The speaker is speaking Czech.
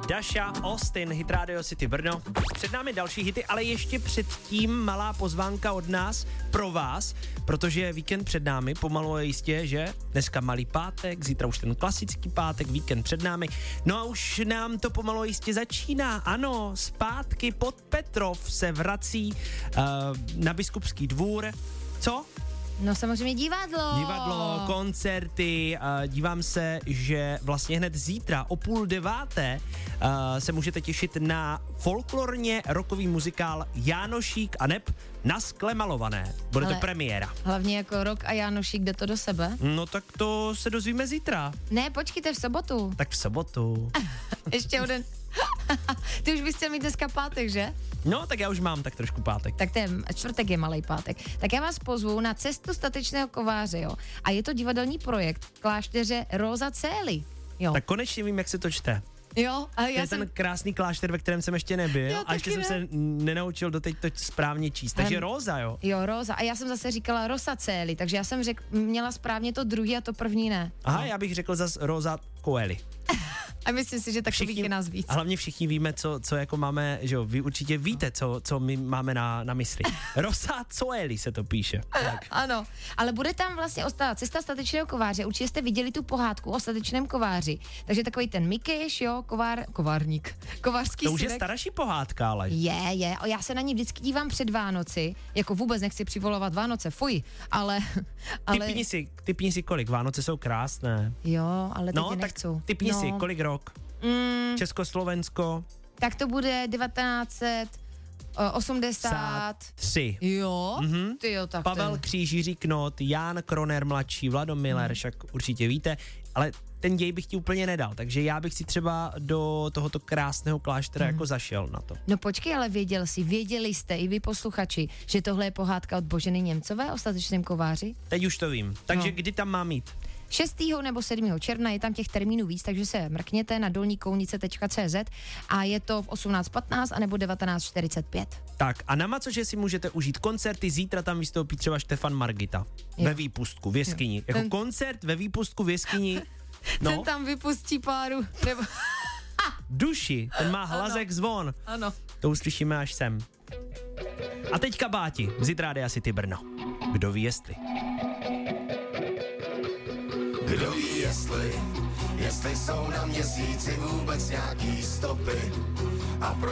Dasha, Austin, Hit Radio City Brno. Před námi další hity, ale ještě předtím malá pozvánka od nás pro vás, protože víkend před námi, pomalu a jistě, že? Dneska malý pátek, zítra už ten klasický pátek, víkend před námi. No a už nám to pomalu a jistě začíná. Ano, zpátky pod Petrov se vrací na Biskupský dvůr. Co? No samozřejmě divadlo, koncerty, dívám se, že vlastně hned zítra o 8:30 se můžete těšit na folklorně rockový muzikál Jánošík a neb Na skle malované. Bude to premiéra. Hlavně jako Rock a Jánošík, jde to do sebe. No tak to se dozvíme zítra. Ne, počkejte, v sobotu. Tak v sobotu. Ještě jeden. Ty už bys chtěl mít dneska pátek, že? No, tak já už mám tak trošku pátek. Tak čtvrtek je malej pátek. Tak já vás pozvu na cestu statečného kováře, jo. A je to divadelní projekt v klášteře Róza Cély, jo. Tak konečně vím, jak se to čte. Jo, a já jsem ten krásný klášter, ve kterém jsem ještě nebyl a ještě jsem se nenaučil doteď to správně číst. Takže Róza, jo? Jo, Róza. A já jsem zase říkala Rosa Cély, takže já jsem měla správně to druhý a to první ne. Aha, já bych řekl zase Róza Coeli. A myslím si, že takových je nás víc. A hlavně všichni víme, co jako máme, že jo, vy určitě víte, co my máme na mysli. Rosa Coeli se to píše. Tak. Ano, ale bude tam vlastně cesta statečného kováře. Určitě jste viděli tu pohádku o statečném kováři. Takže takový ten Mikeš, jo, kovárník, kovářský to už synek. Je starší pohádka, ale. Je. Já se na ní vždycky dívám před Vánoci. Jako vůbec nechci přivolovat Vánoce, fuj, ale... Typni si kolik, Vánoce jsou krásné. Jo, ale teď nechci. Typni si, kolik rok? Československo. Tak to bude 1983. Jo? Tyjo, tak Pavel Kříž, Jiří Knot, Jan Kroner mladší, Vlado Miller, však určitě víte, ale ten děj bych ti úplně nedal, takže já bych si třeba do tohoto krásného kláštera jako zašel na to. No počkej, ale věděli jste i vy posluchači, že tohle je pohádka od Boženy Němcové o statečném kováři? Teď už to vím, takže kdy tam mám jít? 6. nebo 7. června, je tam těch termínů víc, takže se mrkněte na dolníkounice.cz a je to v 18:15 anebo 19:45. Tak a na Macoše si můžete užít koncerty, zítra tam vystoupí třeba Štefan Margita ve výpustku v jeskyni. Jako koncert ve výpustku v jeskyni. No. Ten tam vypustí páru. Nebo... Duši, ten má hlasek zvon. Ano. To uslyšíme až sem. A teďka Báti, z Hit Rádia City Brno. Kdo ví jestli? Kdo ví jestli jsou na měsíci vůbec nějaký stopy a